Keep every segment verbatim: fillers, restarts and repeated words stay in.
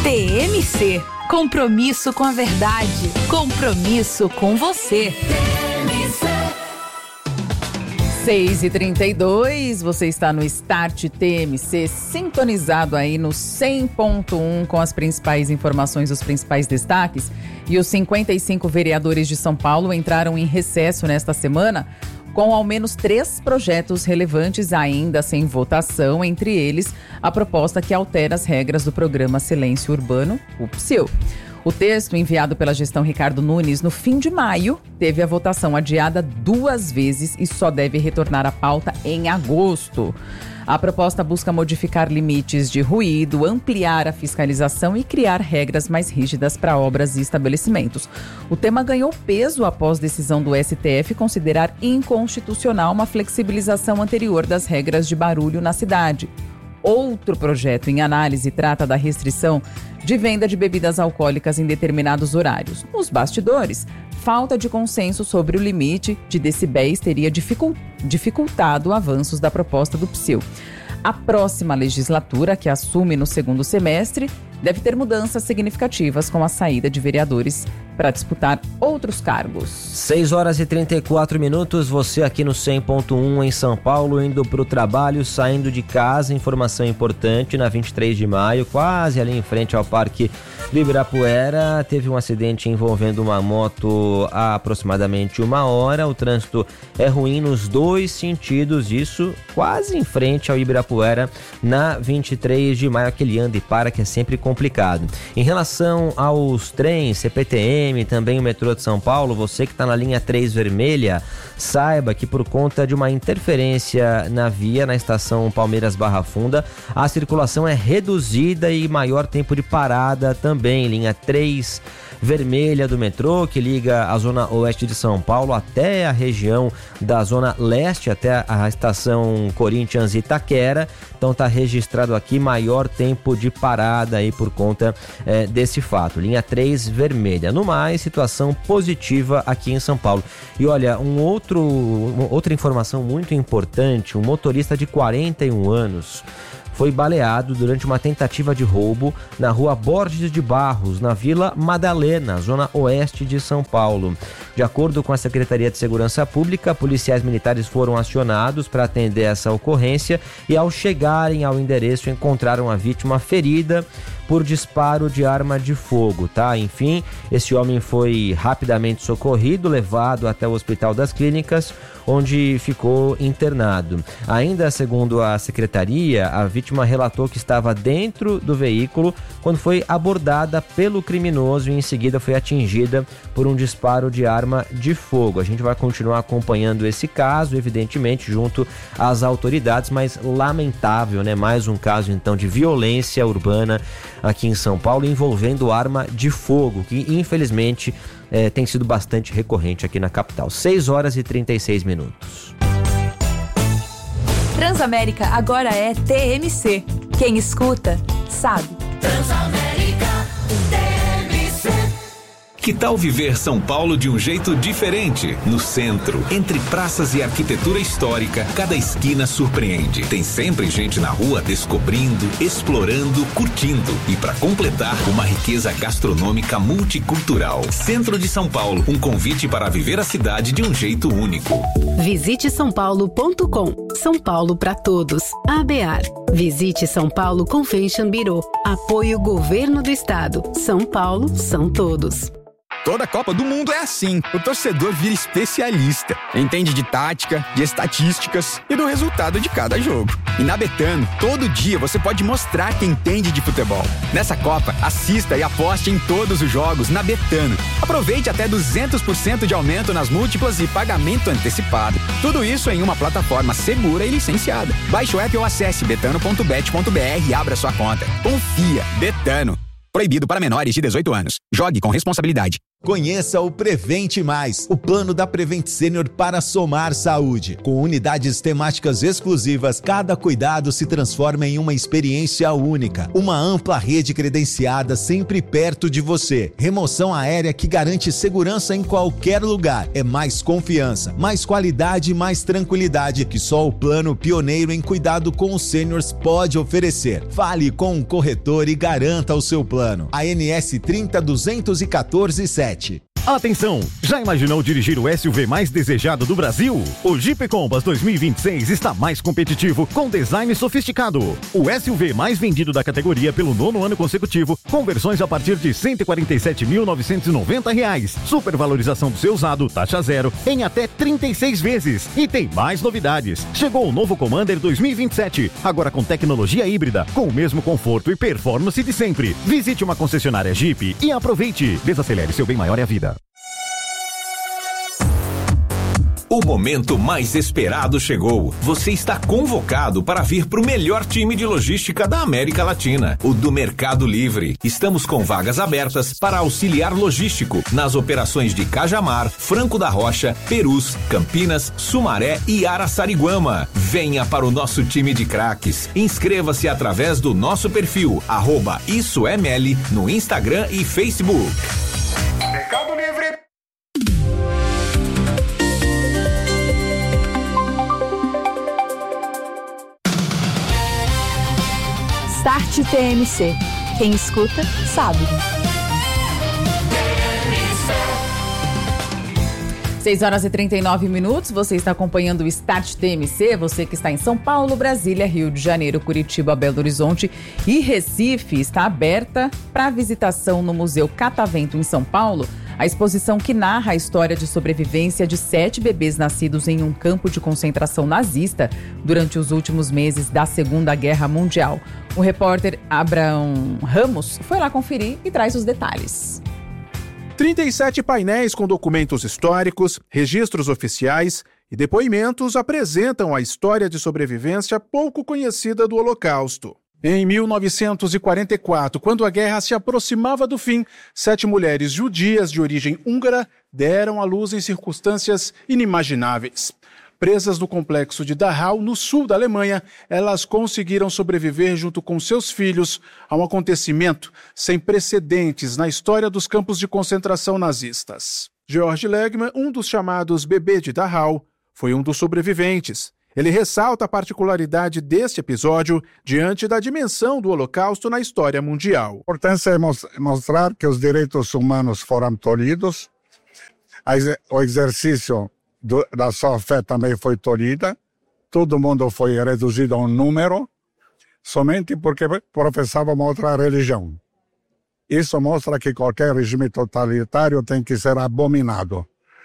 T M C. Compromisso com a verdade. Compromisso com você. seis e trinta e dois, você está no Start T M C, sintonizado aí no cem ponto um com as principais informações, os principais destaques. E os cinquenta e cinco vereadores de São Paulo entraram em recesso nesta semana com ao menos três projetos relevantes ainda sem votação, entre eles a proposta que altera as regras do programa Silêncio Urbano, o P S I U. O texto, enviado pela gestão Ricardo Nunes no fim de maio, teve a votação adiada duas vezes e só deve retornar à pauta em agosto. A proposta busca modificar limites de ruído, ampliar a fiscalização e criar regras mais rígidas para obras e estabelecimentos. O tema ganhou peso após decisão do S T F considerar inconstitucional uma flexibilização anterior das regras de barulho na cidade. Outro projeto em análise trata da restrição de venda de bebidas alcoólicas em determinados horários. Nos bastidores, falta de consenso sobre o limite de decibéis teria dificultado avanços da proposta do P S I U. A próxima legislatura, que assume no segundo semestre, deve ter mudanças significativas com a saída de vereadores para disputar outros cargos. seis horas e trinta e quatro minutos, você aqui no cem ponto um em São Paulo, indo para o trabalho, saindo de casa. Informação importante, na vinte e três de maio, quase ali em frente ao Parque do Ibirapuera, teve um acidente envolvendo uma moto há aproximadamente uma hora. O trânsito é ruim nos dois sentidos, isso quase em frente ao Ibirapuera, na vinte e três de maio, aquele anda e para que é sempre complicado. Em relação aos trens, C P T M, também o metrô de São Paulo, você que está na linha três vermelha, saiba que por conta de uma interferência na via, na estação Palmeiras Barra Funda, a circulação é reduzida e maior tempo de parada também. Linha três vermelha do metrô, que liga a zona oeste de São Paulo até a região da zona leste, até a estação Corinthians Itaquera. Então está registrado aqui maior tempo de parada aí por conta é, desse fato. Linha três vermelha. No mais, situação positiva aqui em São Paulo. E olha, um outro, uma outra informação muito importante, um motorista de quarenta e um anos foi baleado durante uma tentativa de roubo na rua Borges de Barros, na Vila Madalena, zona oeste de São Paulo. De acordo com a Secretaria de Segurança Pública, policiais militares foram acionados para atender essa ocorrência e, ao chegarem ao endereço, encontraram a vítima ferida por disparo de arma de fogo, tá? Enfim, esse homem foi rapidamente socorrido, levado até o Hospital das Clínicas, onde ficou internado. Ainda segundo a secretaria, a vítima relatou que estava dentro do veículo quando foi abordada pelo criminoso e em seguida foi atingida por um disparo de arma de fogo. A gente vai continuar acompanhando esse caso, evidentemente, junto às autoridades, mas lamentável, né? Mais um caso, então, de violência urbana aqui em São Paulo envolvendo arma de fogo, que infelizmente é, tem sido bastante recorrente aqui na capital. seis horas e trinta e seis minutos. Transamérica agora é T M C. Quem escuta, sabe. Transamérica, T M C. Que tal viver São Paulo de um jeito diferente? No centro, entre praças e arquitetura histórica, cada esquina surpreende. Tem sempre gente na rua descobrindo, explorando, curtindo. E para completar, uma riqueza gastronômica multicultural. Centro de São Paulo, um convite para viver a cidade de um jeito único. Visite são paulo ponto com. São Paulo para todos. A B A R. Visite São Paulo Convention Bureau. Apoio Governo do Estado. São Paulo são todos. Toda Copa do Mundo é assim. O torcedor vira especialista. Entende de tática, de estatísticas e do resultado de cada jogo. E na Betano, todo dia você pode mostrar que entende de futebol. Nessa Copa, assista e aposte em todos os jogos na Betano. Aproveite até duzentos por cento de aumento nas múltiplas e pagamento antecipado. Tudo isso em uma plataforma segura e licenciada. Baixe o app ou acesse betano ponto bet ponto b r e abra sua conta. Confia. Betano. Proibido para menores de dezoito anos. Jogue com responsabilidade. Conheça o Prevente Mais, o plano da Prevent Senior para somar saúde. Com unidades temáticas exclusivas, cada cuidado se transforma em uma experiência única. Uma ampla rede credenciada sempre perto de você. Remoção aérea que garante segurança em qualquer lugar. É mais confiança, mais qualidade e mais tranquilidade que só o plano pioneiro em cuidado com os sêniors pode oferecer. Fale com um corretor e garanta o seu plano. A N S trinta duzentos e quatorze sete. Atenção! Já imaginou dirigir o S U V mais desejado do Brasil? O Jeep Compass dois mil e vinte e seis está mais competitivo, com design sofisticado. O S U V mais vendido da categoria pelo nono ano consecutivo, com versões a partir de cento e quarenta e sete mil novecentos e noventa reais. Supervalorização do seu usado, taxa zero, em até trinta e seis vezes. E tem mais novidades. Chegou o novo Commander dois mil e vinte e sete, agora com tecnologia híbrida, com o mesmo conforto e performance de sempre. Visite uma concessionária Jeep e aproveite. Desacelere, seu bem maior é a vida. O momento mais esperado chegou. Você está convocado para vir para o melhor time de logística da América Latina, o do Mercado Livre. Estamos com vagas abertas para auxiliar logístico nas operações de Cajamar, Franco da Rocha, Perus, Campinas, Sumaré e Araçariguama. Venha para o nosso time de craques. Inscreva-se através do nosso perfil, arroba Isso é Meli, no Instagram e Facebook. Mercado Livre. Start T M C. Quem escuta, sabe. seis horas e trinta e nove minutos, você está acompanhando o Start T M C, você que está em São Paulo, Brasília, Rio de Janeiro, Curitiba, Belo Horizonte e Recife, está aberta para visitação no Museu Catavento em São Paulo, a exposição que narra a história de sobrevivência de sete bebês nascidos em um campo de concentração nazista durante os últimos meses da Segunda Guerra Mundial. O repórter Abraão Ramos foi lá conferir e traz os detalhes. trinta e sete painéis com documentos históricos, registros oficiais e depoimentos apresentam a história de sobrevivência pouco conhecida do Holocausto. Em mil novecentos e quarenta e quatro, quando a guerra se aproximava do fim, sete mulheres judias de origem húngara deram à luz em circunstâncias inimagináveis. Presas no complexo de Dachau, no sul da Alemanha, elas conseguiram sobreviver junto com seus filhos a um acontecimento sem precedentes na história dos campos de concentração nazistas. Georg Legmann, um dos chamados bebê de Dachau, foi um dos sobreviventes. Ele ressalta a particularidade deste episódio diante da dimensão do Holocausto na história mundial. A importância é mostrar que os direitos humanos foram tolhidos, o exercício do, da sua fé também foi tolhida, todo mundo foi reduzido a um número, somente porque professava uma outra religião. Isso mostra que qualquer regime totalitário tem que ser abominado.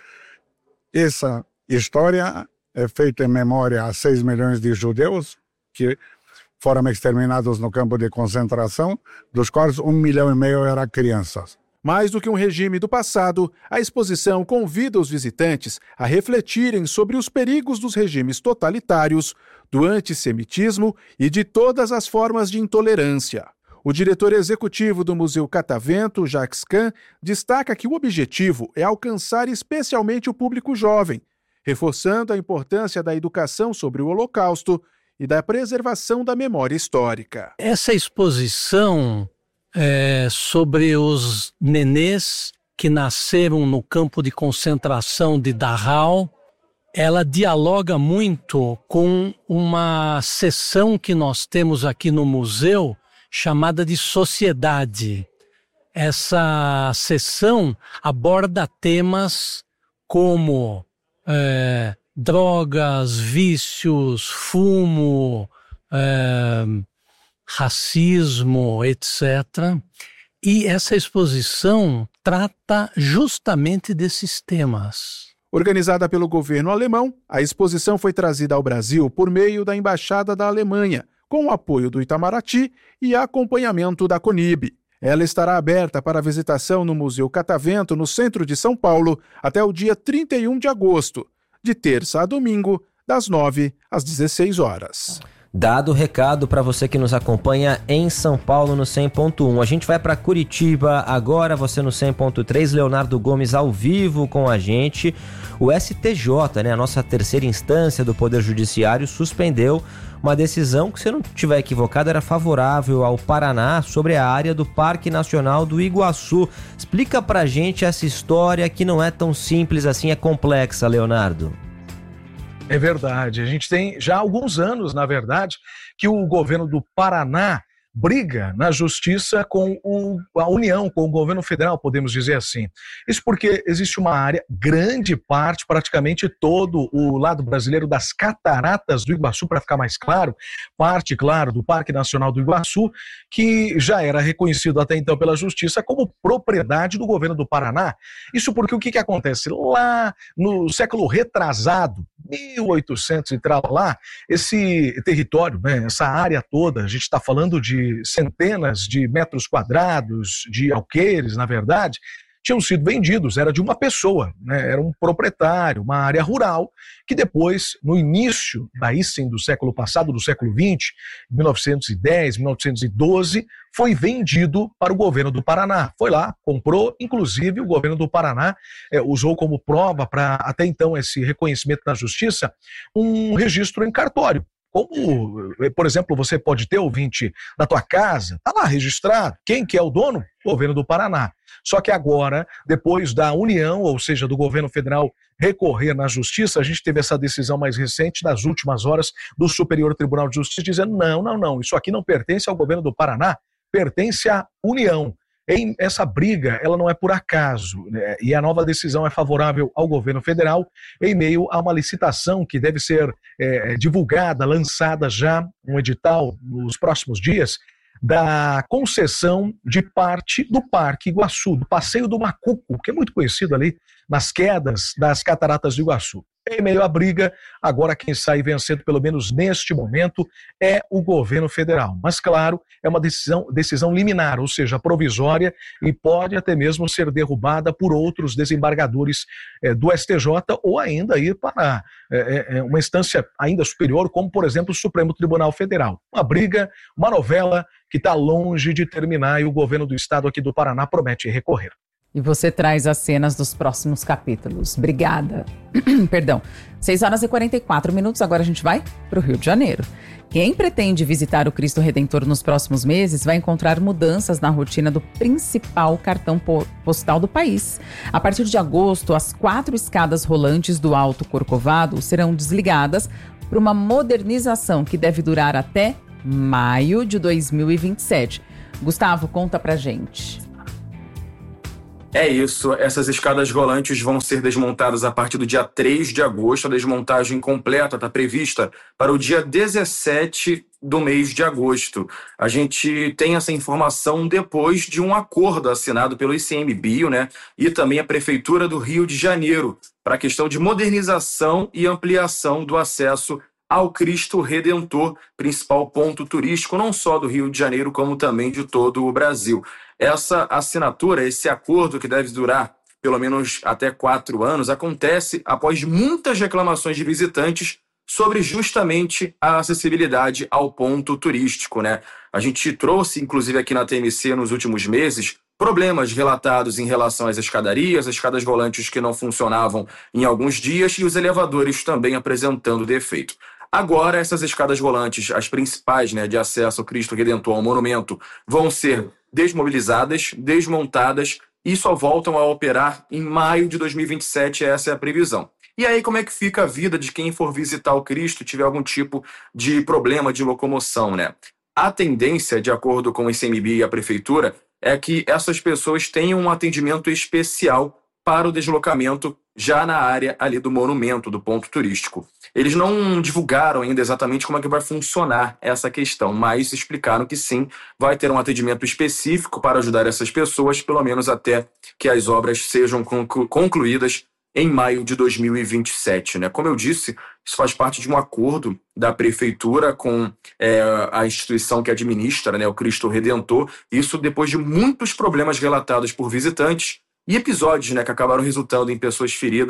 Essa história é feita em memória a seis milhões de judeus que foram exterminados no campo de concentração, dos quais um milhão e meio eram crianças. Mais do que um regime do passado, a exposição convida os visitantes a refletirem sobre os perigos dos regimes totalitários, do antissemitismo e de todas as formas de intolerância. O diretor executivo do Museu Catavento, Jacques Kahn, destaca que o objetivo é alcançar especialmente o público jovem, reforçando a importância da educação sobre o Holocausto e da preservação da memória histórica. Essa exposição é sobre os nenês que nasceram no campo de concentração de Dachau, ela dialoga muito com uma seção que nós temos aqui no museu, chamada de Sociedade. Essa seção aborda temas como É, drogas, vícios, fumo, é, racismo, etcétera. E essa exposição trata justamente desses temas. Organizada pelo governo alemão, a exposição foi trazida ao Brasil por meio da Embaixada da Alemanha, com o apoio do Itamaraty e acompanhamento da CONIB. Ela estará aberta para visitação no Museu Catavento, no centro de São Paulo, até o dia trinta e um de agosto, de terça a domingo, das nove às dezesseis horas. Dado o recado para você que nos acompanha em São Paulo no cem ponto um. A gente vai para Curitiba agora, você no cem ponto três, Leonardo Gomes ao vivo com a gente. O S T J, né, a nossa terceira instância do Poder Judiciário, suspendeu uma decisão que, se eu não estiver equivocado, era favorável ao Paraná sobre a área do Parque Nacional do Iguaçu. Explica pra gente essa história que não é tão simples assim, é complexa, Leonardo. É verdade. A gente tem já alguns anos, na verdade, que o governo do Paraná briga na justiça com o, a União, com o governo federal, podemos dizer assim. Isso porque existe uma área, grande parte, praticamente todo o lado brasileiro das Cataratas do Iguaçu, para ficar mais claro, parte, claro, do Parque Nacional do Iguaçu, que já era reconhecido até então pela justiça como propriedade do governo do Paraná. Isso porque o que, que acontece? Lá no século retrasado, mil e oitocentos e tal lá, esse território, né, essa área toda, a gente está falando de centenas de metros quadrados, de alqueires, na verdade, tinham sido vendidos, era de uma pessoa, né, era um proprietário, uma área rural, que depois, no início, daí sim, do século passado, do século vinte, mil novecentos e dez, mil novecentos e doze, foi vendido para o governo do Paraná. Foi lá, comprou, inclusive o governo do Paraná é, usou como prova para, até então, esse reconhecimento na justiça, um registro em cartório. Como, por exemplo, você pode ter, ouvinte, na tua casa, está lá registrado. Quem que é o dono? O governo do Paraná. Só que agora, depois da União, ou seja, do governo federal, recorrer na justiça, a gente teve essa decisão mais recente, nas últimas horas, do Superior Tribunal de Justiça, dizendo não, não, não, isso aqui não pertence ao governo do Paraná, pertence à União. Em essa briga, ela não é por acaso, né? E a nova decisão é favorável ao governo federal em meio a uma licitação que deve ser é, divulgada, lançada já, um edital nos próximos dias, da concessão de parte do Parque Iguaçu, do Passeio do Macuco, que é muito conhecido ali nas quedas das Cataratas do Iguaçu. Em meio à briga, agora quem sai vencendo, pelo menos neste momento, é o governo federal. Mas, claro, é uma decisão, decisão liminar, ou seja, provisória, e pode até mesmo ser derrubada por outros desembargadores é, do S T J ou ainda ir para é, é, uma instância ainda superior, como, por exemplo, o Supremo Tribunal Federal. Uma briga, uma novela que está longe de terminar e o governo do estado aqui do Paraná promete recorrer. E você traz as cenas dos próximos capítulos. Obrigada. Perdão. seis horas e quarenta e quatro minutos, agora a gente vai para o Rio de Janeiro. Quem pretende visitar o Cristo Redentor nos próximos meses vai encontrar mudanças na rotina do principal cartão postal do país. A partir de agosto, as quatro escadas rolantes do Alto Corcovado serão desligadas para uma modernização que deve durar até maio de dois mil e vinte e sete. Gustavo, conta pra gente. É isso, essas escadas rolantes vão ser desmontadas a partir do dia três de agosto. A desmontagem completa está prevista para o dia dezessete do mês de agosto. A gente tem essa informação depois de um acordo assinado pelo I C M B I, né, e também a Prefeitura do Rio de Janeiro, para a questão de modernização e ampliação do acesso ao Cristo Redentor, principal ponto turístico, não só do Rio de Janeiro, como também de todo o Brasil. Essa assinatura, esse acordo que deve durar pelo menos até quatro anos, acontece após muitas reclamações de visitantes sobre justamente a acessibilidade ao ponto turístico, né? A gente trouxe, inclusive aqui na T M C nos últimos meses, problemas relatados em relação às escadarias, as escadas rolantes que não funcionavam em alguns dias e os elevadores também apresentando defeito. Agora, essas escadas rolantes, as principais, né, de acesso ao Cristo Redentor, ao monumento, vão ser desmobilizadas, desmontadas e só voltam a operar em maio de dois mil e vinte e sete, essa é a previsão. E aí, como é que fica a vida de quem for visitar o Cristo e tiver algum tipo de problema de locomoção, né? A tendência, de acordo com o I C M B I e a Prefeitura, é que essas pessoas tenham um atendimento especial para o deslocamento já na área ali do monumento, do ponto turístico. Eles não divulgaram ainda exatamente como é que vai funcionar essa questão, mas explicaram que sim, vai ter um atendimento específico para ajudar essas pessoas, pelo menos até que as obras sejam conclu- concluídas em maio de dois mil e vinte e sete. Né? Como eu disse, isso faz parte de um acordo da Prefeitura com é, a instituição que administra, né, o Cristo Redentor, isso depois de muitos problemas relatados por visitantes e episódios, né, que acabaram resultando em pessoas feridas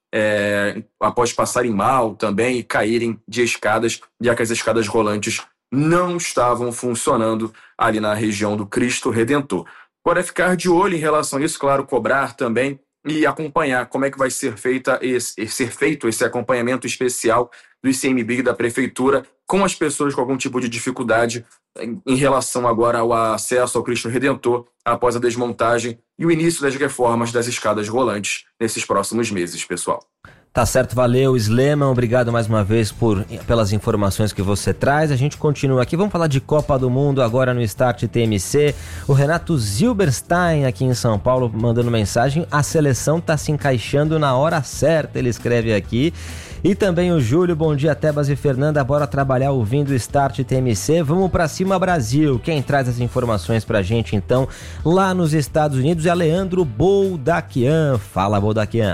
é, após passarem mal também e caírem de escadas, já que as escadas rolantes não estavam funcionando ali na região do Cristo Redentor. Agora é ficar de olho em relação a isso, claro, cobrar também e acompanhar como é que vai ser, feita esse, ser feito esse acompanhamento especial do I C M B I da Prefeitura com as pessoas com algum tipo de dificuldade em, em relação agora ao acesso ao Cristo Redentor após a desmontagem e o início das reformas das escadas rolantes nesses próximos meses, pessoal. Tá certo, valeu, Sleman, obrigado mais uma vez por, pelas informações que você traz. A gente continua aqui, vamos falar de Copa do Mundo agora no Start T M C. O Renato Zilberstein aqui em São Paulo mandando mensagem, a seleção tá se encaixando na hora certa, ele escreve aqui. E também o Júlio, bom dia Tebas e Fernanda, bora trabalhar ouvindo o Start T M C, vamos pra cima Brasil. Quem traz as informações pra gente então, lá nos Estados Unidos é Leandro Boldaquian. Fala, Boldaquian.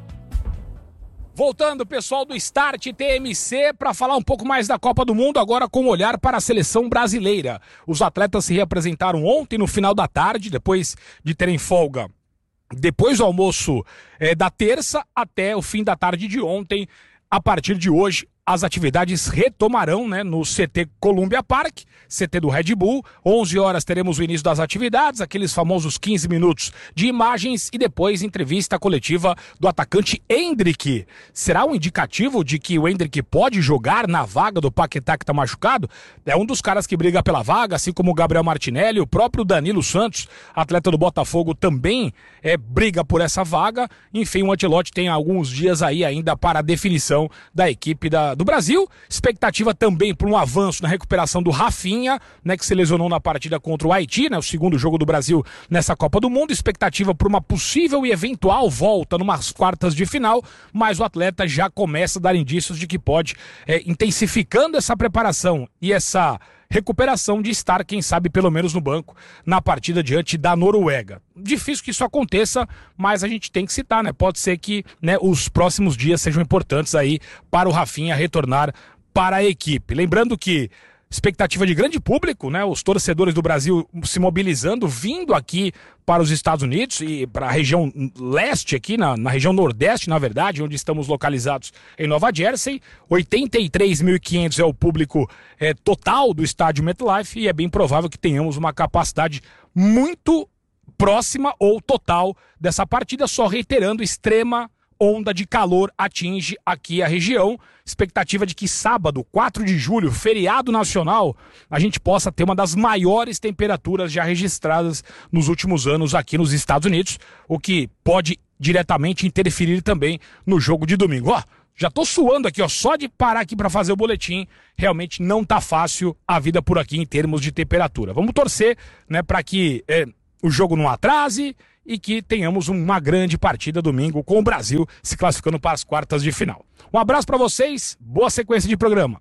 Voltando, pessoal do Start T M C, para falar um pouco mais da Copa do Mundo, agora com um olhar para a seleção brasileira. Os atletas se reapresentaram ontem no final da tarde, depois de terem folga. Depois do almoço é, da terça até o fim da tarde de ontem. A partir de hoje, as atividades retomarão, né, no C T Columbia Park, C T do Red Bull. onze horas teremos o início das atividades, aqueles famosos quinze minutos de imagens e depois entrevista coletiva do atacante Endrick. Será um indicativo de que o Endrick pode jogar na vaga do Paquetá que está machucado? É um dos caras que briga pela vaga, assim como o Gabriel Martinelli, o próprio Danilo Santos, atleta do Botafogo, também é, briga por essa vaga. Enfim, o Ancelotti tem alguns dias aí ainda para a definição da equipe da do Brasil. Expectativa também por um avanço na recuperação do Rafinha, né, que se lesionou na partida contra o Haiti, né, o segundo jogo do Brasil nessa Copa do Mundo. Expectativa por uma possível e eventual volta numas quartas de final, mas o atleta já começa a dar indícios de que pode, é, intensificando essa preparação e essa recuperação de estar, quem sabe, pelo menos no banco, na partida diante da Noruega. Difícil que isso aconteça, mas a gente tem que citar, né? Pode ser que, né, os próximos dias sejam importantes aí para o Rafinha retornar para a equipe. Lembrando que expectativa de grande público, né? Os torcedores do Brasil se mobilizando, vindo aqui para os Estados Unidos e para a região leste aqui, na, na região nordeste, na verdade, onde estamos localizados em Nova Jersey. oitenta e três mil e quinhentos é o público é, total do estádio MetLife e é bem provável que tenhamos uma capacidade muito próxima ou total dessa partida, só reiterando, extrema onda de calor atinge aqui a região. Expectativa de que sábado, quatro de julho, feriado nacional, a gente possa ter uma das maiores temperaturas já registradas nos últimos anos aqui nos Estados Unidos, o que pode diretamente interferir também no jogo de domingo. Ó, já tô suando aqui, ó, só de parar aqui para fazer o boletim, realmente não tá fácil a vida por aqui em termos de temperatura. Vamos torcer, né, para que é, o jogo não atrase e que tenhamos uma grande partida domingo com o Brasil se classificando para as quartas de final. Um abraço para vocês, boa sequência de programa.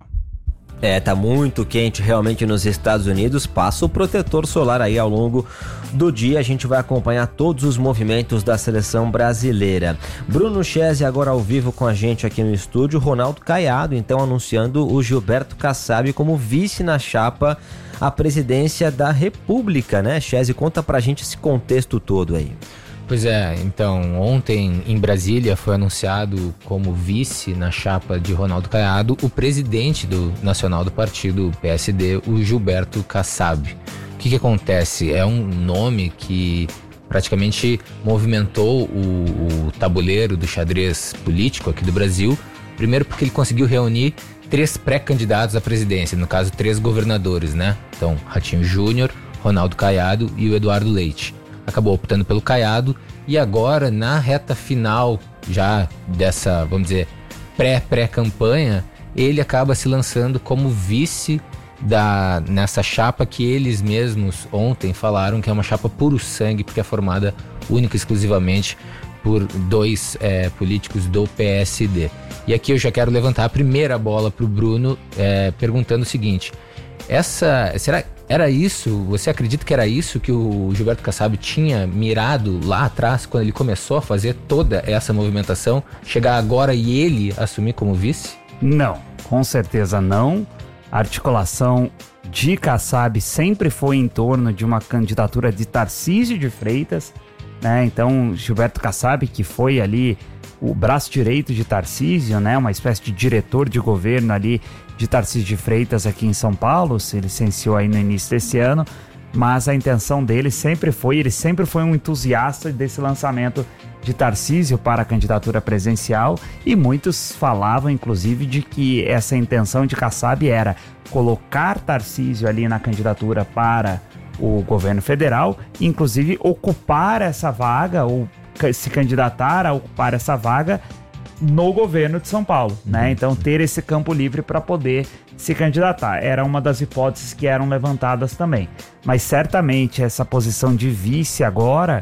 É, tá muito quente realmente nos Estados Unidos, passa o protetor solar aí ao longo do dia, a gente vai acompanhar todos os movimentos da seleção brasileira. Bruno Chese agora ao vivo com a gente aqui no estúdio, Ronaldo Caiado então anunciando o Gilberto Kassab como vice na chapa à presidência da República, né? Chese, conta pra gente esse contexto todo aí. Pois é, então, ontem em Brasília foi anunciado como vice na chapa de Ronaldo Caiado o presidente do nacional do partido P S D, o Gilberto Kassab. O que que acontece? É um nome que praticamente movimentou o, o tabuleiro do xadrez político aqui do Brasil, primeiro porque ele conseguiu reunir três pré-candidatos à presidência, no caso três governadores, né? Então, Ratinho Júnior, Ronaldo Caiado e o Eduardo Leite. Acabou optando pelo Caiado e agora, na reta final já dessa, vamos dizer, pré-pré-campanha, ele acaba se lançando como vice da, nessa chapa que eles mesmos ontem falaram que é uma chapa puro sangue, porque é formada única e exclusivamente por dois é, políticos do P S D. E aqui eu já quero levantar a primeira bola para o Bruno, é, perguntando o seguinte: essa, será era isso? Você acredita que era isso que o Gilberto Kassab tinha mirado lá atrás, quando ele começou a fazer toda essa movimentação, chegar agora e ele assumir como vice? Não, com certeza não. A articulação de Kassab sempre foi em torno de uma candidatura de Tarcísio de Freitas, né? Então, Gilberto Kassab, que foi ali o braço direito de Tarcísio, né, uma espécie de diretor de governo ali de Tarcísio de Freitas aqui em São Paulo, se licenciou aí no início desse ano, mas a intenção dele sempre foi, ele sempre foi um entusiasta desse lançamento de Tarcísio para a candidatura presidencial, e muitos falavam inclusive de que essa intenção de Kassab era colocar Tarcísio ali na candidatura para o governo federal, inclusive ocupar essa vaga ou se candidatar a ocupar essa vaga no governo de São Paulo, né? Então ter esse campo livre para poder se candidatar. Era uma das hipóteses que eram levantadas também. Mas certamente essa posição de vice agora,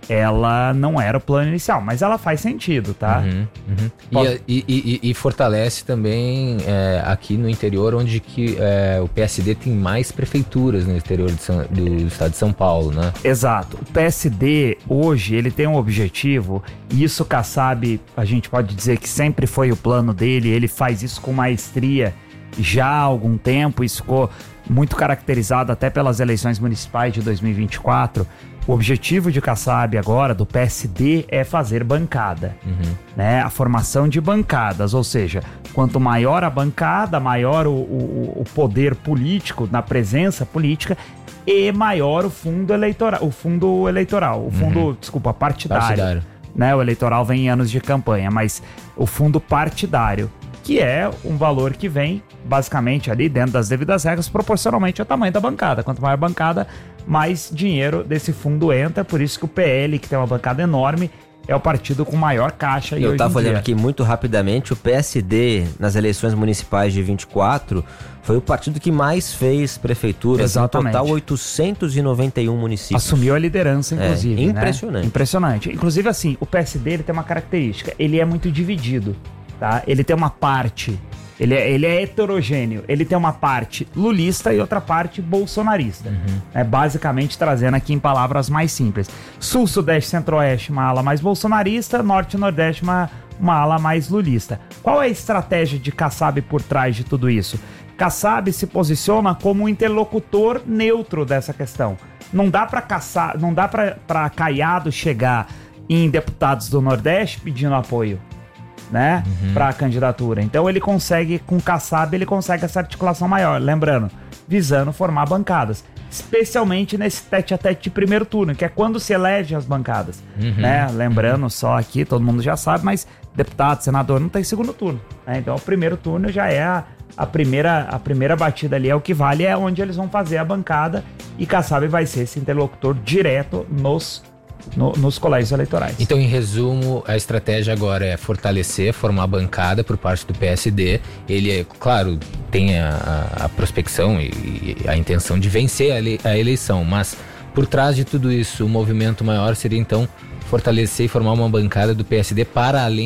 ela não era o plano inicial, mas ela faz sentido, tá? Uhum, uhum. Pode... E, e, e, e fortalece também é, aqui no interior, onde que, é, o P S D tem mais prefeituras no interior de São, do estado de São Paulo, né? Exato. O P S D hoje, ele tem um objetivo, e isso Kassab, a gente pode dizer que sempre foi o plano dele, ele faz isso com maestria já há algum tempo, isso ficou muito caracterizado até pelas eleições municipais de dois mil e vinte e quatro. O objetivo de Kassab agora, do P S D, é fazer bancada, uhum. né? A formação de bancadas, ou seja, quanto maior a bancada, maior o, o, o poder político, na presença política, e maior o fundo eleitoral, o fundo eleitoral, o fundo, uhum. desculpa, partidário. partidário. Né? O eleitoral vem em anos de campanha, mas o fundo partidário, que é um valor que vem, basicamente, ali dentro das devidas regras, proporcionalmente ao tamanho da bancada. Quanto maior a bancada, mais dinheiro desse fundo entra, por isso que o P L, que tem uma bancada enorme, é o partido com maior caixa. Eu estava olhando aqui muito rapidamente, o P S D, nas eleições municipais de vinte e quatro, foi o partido que mais fez prefeituras. Exatamente. No total, oitocentos e noventa e um municípios. Assumiu a liderança, inclusive. É, impressionante. Né? Impressionante. Inclusive, assim, o P S D ele tem uma característica, ele é muito dividido. Tá? Ele tem uma parte, ele é, ele é heterogêneo, ele tem uma parte lulista e outra parte bolsonarista. Uhum. É, basicamente trazendo aqui em palavras mais simples. Sul, Sudeste, Centro-Oeste, uma ala mais bolsonarista, Norte e Nordeste, uma, uma ala mais lulista. Qual é a estratégia de Kassab por trás de tudo isso? Kassab se posiciona como um interlocutor neutro dessa questão. Não dá para Kassab, não dá para Caiado chegar em deputados do Nordeste pedindo apoio, né, uhum. para a candidatura. Então ele consegue, com Kassab, ele consegue essa articulação maior, lembrando, visando formar bancadas, especialmente nesse tete a tete de primeiro turno, que é quando se elege as bancadas, uhum. né, lembrando uhum. só aqui, todo mundo já sabe, mas deputado, senador não tem segundo turno, né? Então o primeiro turno já é a, a, primeira, a primeira batida ali, é o que vale, é onde eles vão fazer a bancada, e Kassab vai ser esse interlocutor direto nos No, nos colégios eleitorais. Então, em resumo, a estratégia agora é fortalecer, formar bancada por parte do P S D. Ele, é, claro, tem a, a prospecção e, e a intenção de vencer a, le, a eleição, mas por trás de tudo isso, o movimento maior seria, então, fortalecer e formar uma bancada do P S D para além